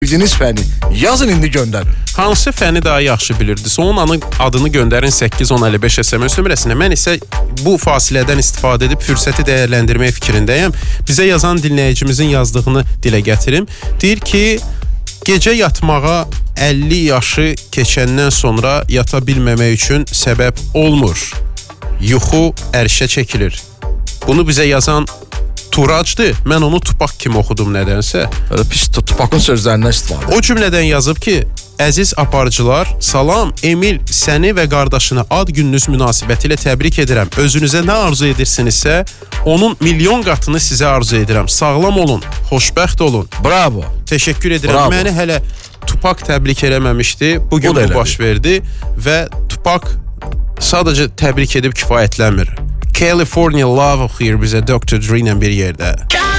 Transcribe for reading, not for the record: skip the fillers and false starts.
bildiyiniz fəni yazın indi göndərin. Hansı fəni daha yaxşı bilirdiniz? Onun adını göndərin 81055 SMS nömrəsinə. Mən isə bu fasilədən istifadə edib fürsəti dəyərləndirmək fikrindəyəm. Bizə yazan dinləyicimizin yazdığını dilə gətirim. Deyir ki, gecə yatmağa 50 yaşı keçəndən sonra yata bilməmək üçün səbəb olmur. Yuxu ərşə çəkilir. Bunu bizə yazan Turacdır. Mən onu Tupak kimi oxudum nədənsə. Pis Tupakın sözlərindən istifadə. O cümlədən yazıb ki, əziz aparıcılar, salam, Emil, səni və qardaşını ad gününüz münasibətilə təbrik edirəm. Özünüzə nə arzu edirsinizsə, onun milyon qatını sizə arzu edirəm. Sağlam olun, xoşbəxt olun. Bravo. Teşekkür edirəm. Bravo. Məni hələ Tupak təbrik eləməmişdi. Bugün bu baş verdi və Tupak sadəcə təbrik edib kifayətlənmir. California Love oxuyur bizə Dr. Dre ilə bir yerdə.